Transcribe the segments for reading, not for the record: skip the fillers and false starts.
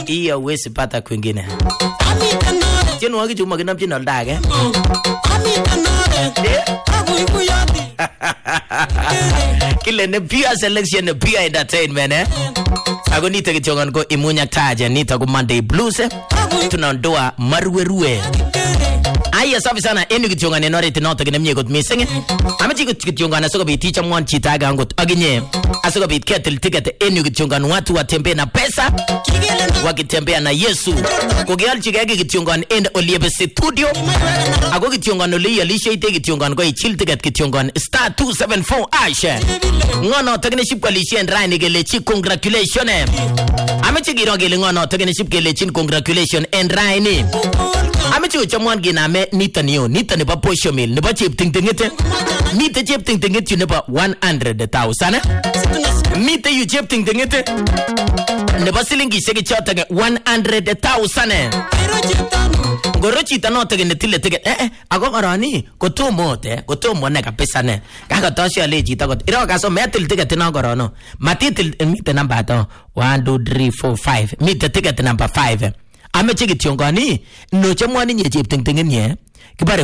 Iyo wesi pata kwingine. Tienwogik chu makinamchin olda age. Kile ne pure selection ne pure entertainment Ako nita kichongan ko imunyak taja nita ko Monday Blues Tunandoa marwerue Aya safi sana enu kichongan enore tinota kinemye kot missing Amachi kichongan asoko bi teacher mwan chitaga angot aginye Asoko bi ketil ticket enu kichongan watu watembea na pesa Wakitembea na Yesu Kugial chikaki kichongan enda oliebe studio Ako kichongan oli alisha ite kichongan ko ichil ticket kichongan star 274 Asha Ngono takine ship kwa lishen raini gelechi congratulations Amachi giro gele ngono takine ship gelechi congratulations and raini Amachi uchamwan giname nita niyo nita nipa posho mil nipa chip ting tingite Nita chip ting tingite nipa 100,000 Nita yu chip ting tingite Nipa silingi sheki chotage 100,000 Goro chita no tage netile tage ako karani kotomo ne kabisa ne kaka toshi ale chita ko iro kaso metil ticket na gorono matitil mite number to 1 2 3 4 5 mite ticket number 5 ameche kityongani no chamwani nye cheptingting nye kibare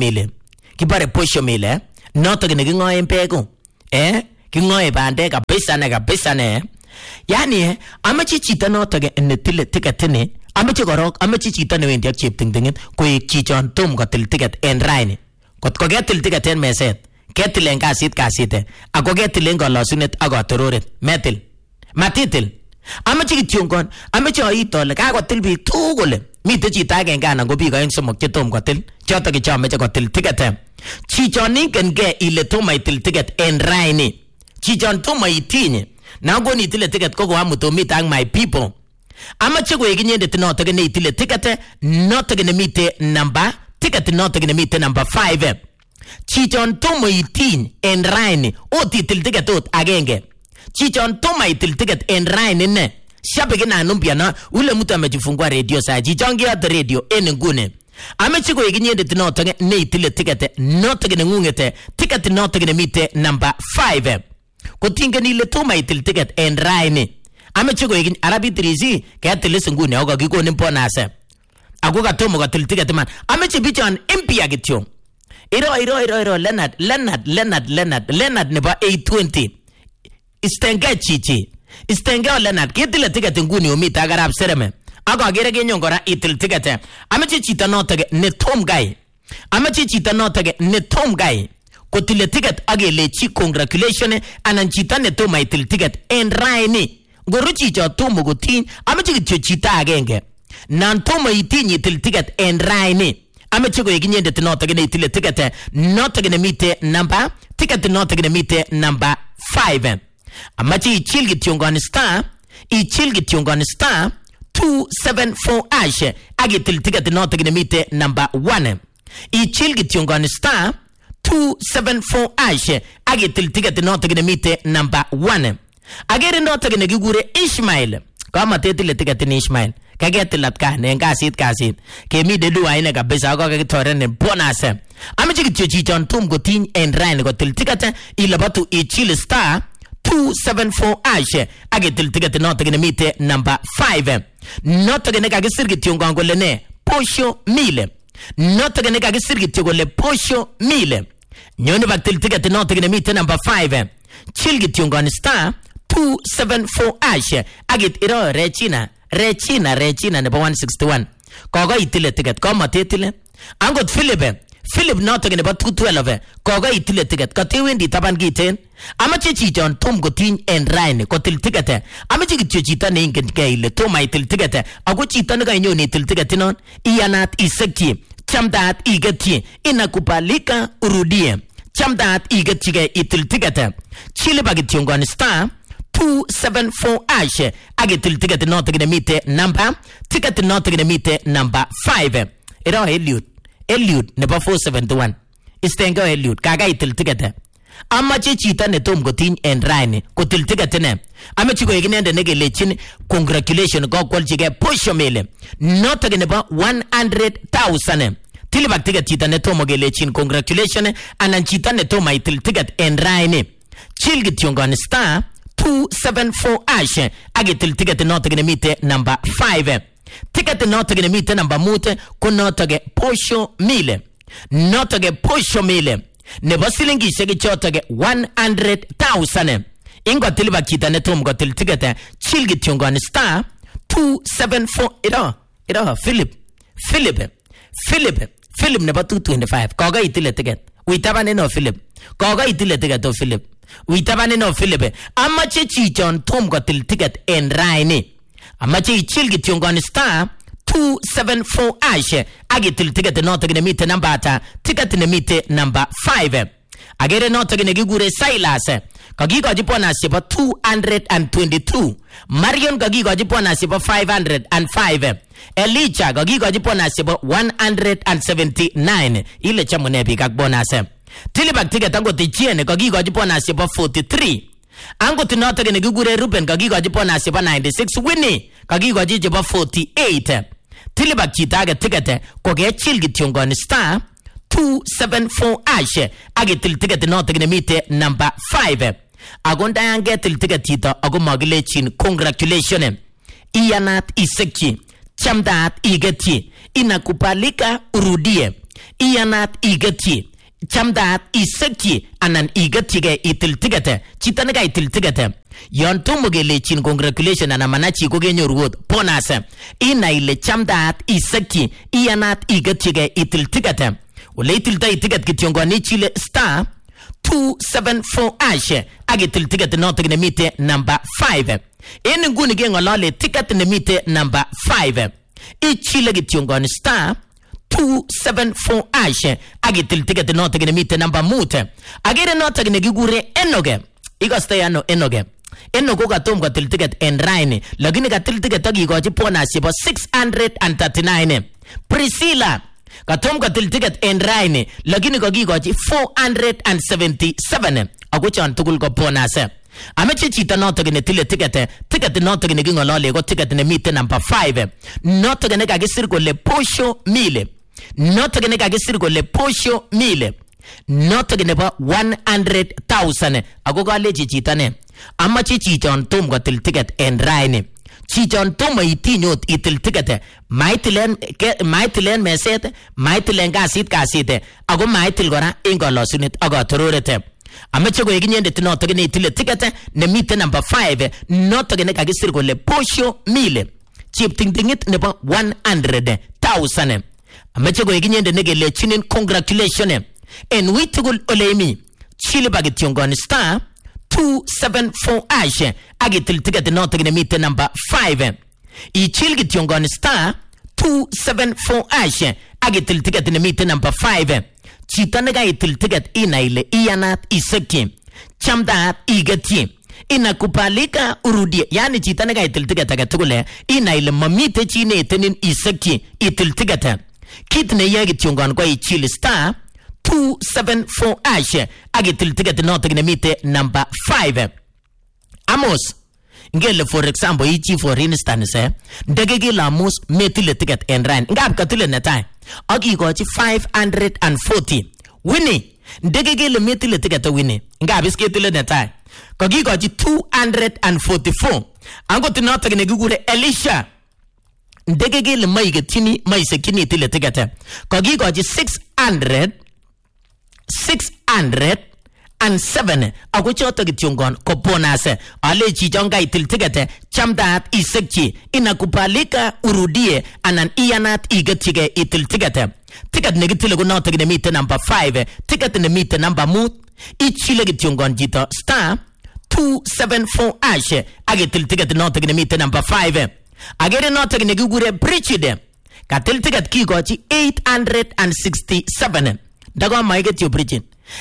posho mile no tage ne kingoe mpeko kingoe bande kabisa ne yani ameche chita no tage netile ticket ne Amachi korok, amachi chita ne wendi ak cheptingtingit koek chichon tom kotil ticket en raini. Kot ko ketil ticket en meset, ketilen kasit ako ketilen kolasunet ak katororet. Metil. Matitil. Amachi kityongon, amachi oito ole kakotil biik tugul. Mite chita agenge anan ko biik aeng somok che tom kotil, choto ke chamache kotil ticket. Chichon ingenkee ile tom itil ticket en raini. Chichon tom itinye. Na ngoni itile ticket ko koamuto meet ak my people. Amache ko ikinyende tinoto gene itile ticket noto gene mite number ticket noto gene mite number 5 chichon tomo itin en raini oti til ticket ot agenge chichon tomo itil ticket en raini ne shabe gena numbia na ule mtu amejifungua radio saa chichon gia the radio en ngune amache ko ikinyende tinoto gene itile ticket noto gene ngungete ticket noto gene mite number 5 kotingeni ile tomo itil ticket en raini Amache ko ikin arabi trisi ketil singune ako kikonin bonus ako katomo kotil ticket man amache bichon impia kityo iro Leonard nebo 820 istenge chichi istenge Leonard ketil ticket nguni umita agarab sereme ako agere kenyon kora itil ticket amache chita notage ne tom guy kotile ticket agelechi congratulations anan chita ne tom itil ticket en raini Goro chicho tomo kutin amache kityo chita agenge nan tomo itinyi til ticket en raini amache ko ikinyende tinoto gene itile ticket noto gene mite number ticket noto gene mite number 5 amache ichil kityongon star 274 ash agitil ticket noto gene mite number 1 ichil kityongon star 274 ash agitil ticket noto gene mite number 1 Agere noto gene kigure Ishmael. Kama tetile ticket ni Ishmael. Kagetilat ka ne kasit. Kemi dedu aine kabisa ako kakitore ne bonus. Amache kityo chichon tum kotin en rain kotil ticket ilabatu ichil star 274 ash. Agetil ticket noto gene mite number 5. Noto gene kakisir kityo ngangole ne posho mile. Noto gene kakisir kityo kole posho mile. Nyoni baktil ticket noto gene mite number 5. Chil kityo ngon star 274 ash agit iro Regina nebo 161 kogo itile ticket koma tetile angot Philip noto nebo 212 kogo itile ticket katewendi taban giten amache chichon tom kotin en rain kotil ticket amache kityo chita ne ingen ke ile tom itil ticket ako chita ne kanyo ni til ticket non iyanat isekti chamdat igetyi inakubalika urudie chamdat igetyi itil ticket chile bagityon star 274 ash agitil ticket noto gene mite number ticket noto gene mite number 5 iro Eliud nebo 471 istengo Eliud kaga itil ticket amache chita ne tom kotin en raini kotil ticket ne amache ko ikinende ne gelechin congratulations go kwalchige posho mele noto gene ba 100,000 tilibak ticket chita ne tom gelechin congratulations anan chita ne tom itil ticket en raini chilgit yongon star 274 hash agitil ticket noto gine mite number 5. Ticket noto gine mite number mute ko noto ge posho mile. Noto ge posho mile. Nebo silingi shegi choto ge 100,000. Ingo tiliba kita netum go til ticket chilgi tiongon star 274 iro Philip nebo 225 koga itile ticket. Uitabane no Philip. Koga itile ticket to Philip. Uitabane no Philip. Amache chichon tom go til ticket en raini. Amache chilgi tiongon star 274 hash agitil ticket noto gine mite number ata ticket ne mite number 5. Agere noto gine gigure Silas kagigo jipona sipa 222. Marion kagigo jipona sipa 505. Elijah kagigo jipona sipa 179. Ile chamune bikak bonus. Tilibak ticket ango tichiene kagigo jipona sipa 43. Ango tinoto gine gigure Ruben kagigo jipona sipa 96. Winnie kagigo jipa 48. Tilibak chitaga ticket koge chilgi tiongon star 274 hash agitil ticket noto gine mite number 5. Agonda yange til ticket tito ago maglechin congratulations. Iyanat iseki chamdat igeti inakubalika urudie. Iyanat igeti chamdat iseki anan igeti ge itil ticket chitanaga itil ticket. Yon tumuge lechin congratulations anamanachi kogenyor wot bonus. Ina ile chamdat iseki iyanat igeti ge itil ticket. Ule itil ticket kityongoni chile star 274 hash agitil ticket noto gine mite number 5. Eni nguni ge ngolole ticket ne mite number 5. Ichile gityongoni star 274 hash agitil ticket noto gine mite number mute. Agere noto gine gigure enoge. Igoste yano enoge. Enogo gatom gatil ticket en raini. Lagini gatil ticket agi goji pona sibo 639. Priscilla katom katil ticket en raini lakini kagigochi 477 aguchan tugul ko bonus. Ameche chita noto gine tile ticket noto gine gingolole go ticket ne mite number 5. Noto gine kagisir ko le posho mile. Noto gine kagisir ko le posho mile. Noto gine ba 100,000 ago gale chita ne. Amache chichon tom katil ticket en raini. Chichon toma itinyot itil ticket maitilen meset maitilen kasit ago maitil gora ingolosunit ago tororete. Ameche ko eginyende tinoto gine itile ticket ne mite number 5 noto gine kagisir ko le posho mile. Chip tingtingit nebo 100,000. Ameche ko eginyende nege le chinin congratulations. En witugul olemi chile bagityongon star 274 hash agitil ticket noto gine mite number 5. Ichilgi tiongon star 274 hash agitil ticket ne mite number 5. Chitanaga itil ticket ina ile iyanat iseki chamdat igeti inakubalika urudie. Yani chitanaga itil ticket agatugule ina ile mamite chine itenin iseki itil ticket. Kitne yagi tiongon kwa ichili star 274 hash agitil ticket noto gine mite number 5. Amos ngele for example ichi for instance ndegege la mus metile ticket en rain ngab katile netai agi gochi 540. Winnie ndegege le metile ticket Winnie ngab isketile netai kogi gochi 244. Ango tinoto gine gigure Elisha ndegege le maigetini maisekini tile ticket kogi gochi 607 aguchoto gityongon ko bonus ale chichonga itil ticket chamdat isekchi inakubalika urudie anan iyanat igetiga itil ticket negitile go noto gine mite number 5 ticket ne mite number mut ichile gityongon jito star 274 hash agitil ticket noto gine mite number 5. Agere noto gine gigure Bridget katil ticket kigochi 867. Dago maiget yo Bridget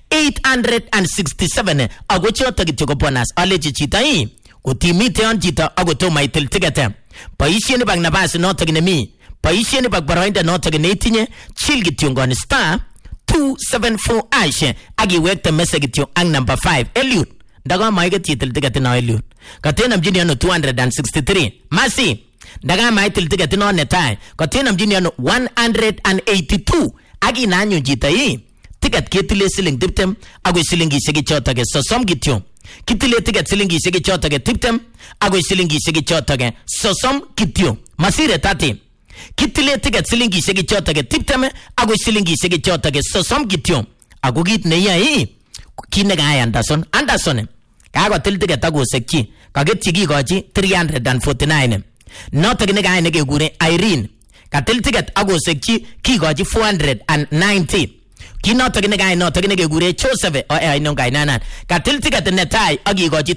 867 agochoto gityo bonus ale chichita yi utimite on jita agoto maitil ticket paisheni bag nabas noto gine mi paisheni bag baroinda noto gine itinye chil gityongon star 274 hash agi wekta message gityo ang number 5 Eliud daga maiget yitil ticket na Eliud katena mjini ano 263 masi daga maitil ticket no netai katena mjini ano 182 agi nanyo jita yi ticket ketile siling diptem ago silingi segi chota ge sosom gityo kitile ticket silingishek chotok tiptem agoi silingishek chotok sosom kityo masire 30 kitile ticket silingishek chotok tiptem agoi silingishek chotok sosom kityo ago kit ne yae kine ga Anderson kagotil ticket agosekchi kagetchi kikochi 349 notok ne ga ne kegure Irene katil ticket agosekchi kikochi 490 kinotok ne ga notok ne kegure Joseph no ga nanan katil ticket netai agikochi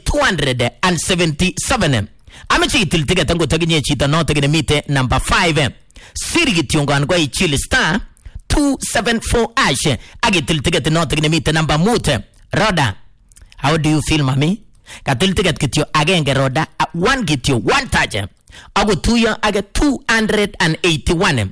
277 amachi til ticket ngotokinye chito notok ne mite number 5 siri kityongan ko ichil star 274 ash agitil ticket notok ne mite number 5 Roda. How do you feel, mami? Katil ticket kityo agenge Roda 1 kityo 1 touch ago 2 yo age 281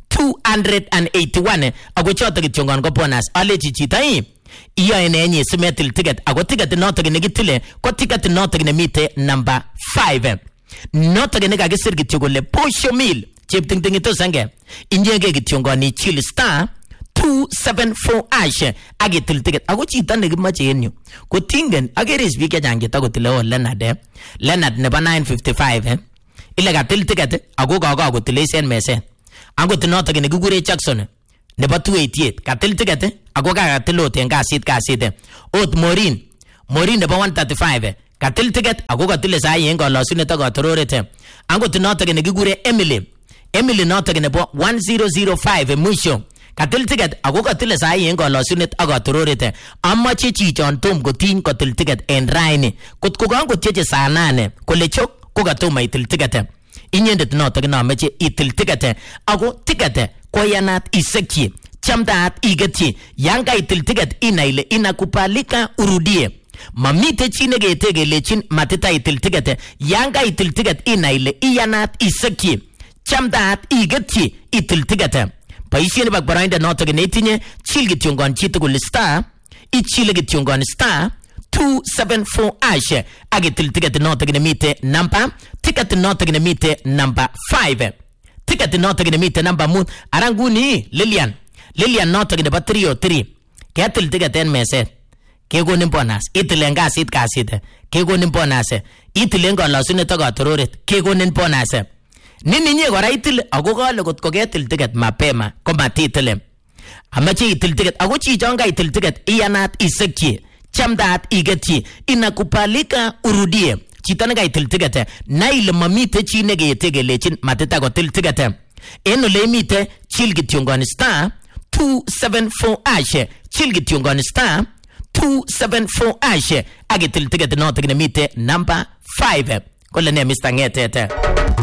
ago choto kityo ngon ko bonus alechi chita iyo enenye simetil ticket ago ticket notok ne gitile ko ticket notok ne mite number 5 notok ne kagisir kityo kole posho meal cheptingting to sange injege kityo ngoni chill star 274 ash agitil ticket ago chita ne gimache enyu ko tingen ageris bike jangita ko tile Leonard nebo 955 ile katil ticket ago gaga ko tile sen mesen ago tinotok ne gugure Jackson nebo 288 katil ticket ago gaga tilote en kasit ot Morin nebo 135 katil ticket ago katile sai en golosunet to gotororete ago tinotok ne gugure Emily notok nebo 1005 mwisho katil ticket ago katile sai en golosunet agotororete amache chichon tom kotiny kotil ticket en raini kotko gango tieche saa 8 kole chok ko katoma itil ticket inyendet notok na meche itil ticket ago ticket ko yanat isekchi chamdaat igetchi yanga itil ticket inaile inakubalika urudie mamite chine getegelechin matita itil ticket yanga itil ticket inaile iyanat isekchi chamdaat igetchi itil ticket paisien bak barainde notok ne itinye chil gityongon chitugul star ichile gityongon star 274 ash agitil ticket notok ne mite number ticket notok ne mite number 5 ticket notok ne mite number moon aranguni Lilian notok ne ba 303 ketil ticket en meset kegonin bonus itilen kasit kegonin bonus itilen golosunet to gotororet kegonin bonus nini nye kora itil ago kale kotko ketil ticket mapema ko matitile amache itil ticket ago chichonga itil ticket iyanat isekchi chamdaat igetchi inakubalika urudie chito ne kaitil ticket na ile mamite chi ne getegelechin matita kotil ticket en ole mite chil kityongon star 274 ash chil kityongon star 274 ash agitil ticket notok ne mite number 5 kole ne Mr. Ngetete